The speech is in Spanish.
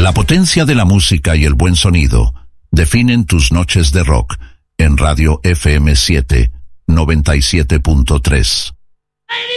La potencia de la música y el buen sonido definen tus noches de rock en Radio FM 7 97.3.